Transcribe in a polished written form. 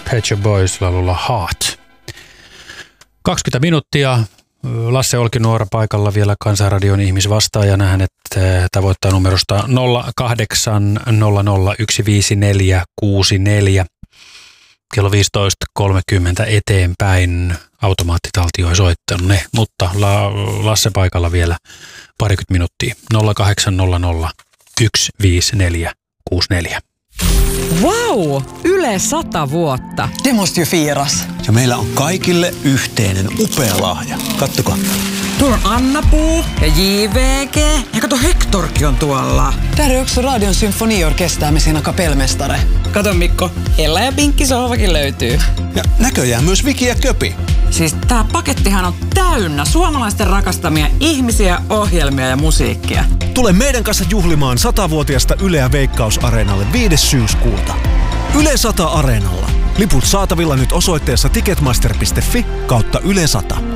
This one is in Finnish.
Pet Shop Boys laululla Heart. 20 minuuttia. Lasse Olkinuora paikalla vielä Kansanradion ihmisvastaajana. Hänet tavoittaa numerosta 0800 15464. Kello 15.30 eteenpäin. Automaattitaltio ei soittanut ne, mutta Lasse paikalla vielä parikymmentä minuuttia. 0800 15464. Wow! Yle 100 vuotta. Det måste ju firas. Ja meillä on kaikille yhteinen upea lahja. Kattokaa. Tuolla on Anna-Puu ja JVG. Ja kato, Hektorkin on tuolla. Där är också Radion symfoniorkester med sina kapellmästare. Kato Mikko, Ella ja Pinkki sohvakin löytyy. Ja näköjään myös Viki ja Köpi. Siis tää pakettihan on täynnä suomalaisten rakastamia ihmisiä, ohjelmia ja musiikkia. Tule meidän kanssa juhlimaan 100-vuotiaasta Yleä Veikkaus-areenalle 5. syyskuuta. Yle 100 Areenalla. Liput saatavilla nyt osoitteessa ticketmaster.fi/Yle 100.